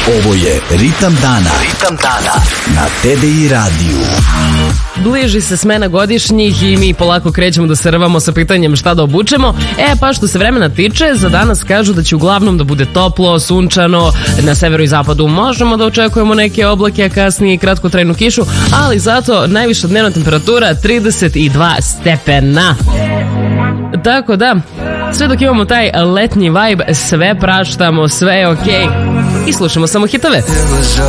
Ovo je Ritam dana. Ritam dana na TDI radiju. Bliži se smena godišnjih i mi polako krećemo da se rvamo sa pitanjem šta da obučemo. Pa što se vremena tiče, za danas kažu da će uglavnom da bude toplo, sunčano, na severu i zapadu možemo da očekujemo neke oblake, a kasnije i kratkotrajnu kišu, ali zato najviša dnevna temperatura 32 stepena. Tako da, sve dok imamo taj letnji vibe, sve praštamo, sve je okej. I slušamo samo hitove.